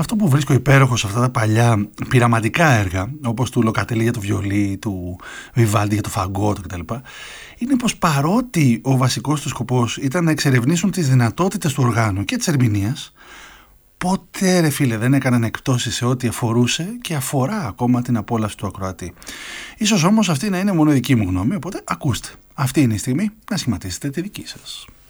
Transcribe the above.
Αυτό που βρίσκω υπέροχο σε αυτά τα παλιά πειραματικά έργα, όπως του Λοκατέλη για το βιολί, του Βιβάλντι για το φαγκότο κτλ., είναι πως παρότι ο βασικός του σκοπός ήταν να εξερευνήσουν τις δυνατότητες του οργάνου και της ερμηνείας, ποτέ ρε φίλε δεν έκαναν εκπτώσεις σε ό,τι αφορούσε και αφορά ακόμα την απόλαυση του ακροατή. Ίσως όμως αυτή να είναι μόνο δική μου γνώμη, οπότε ακούστε. Αυτή είναι η στιγμή να σχηματίσετε τη δική σας.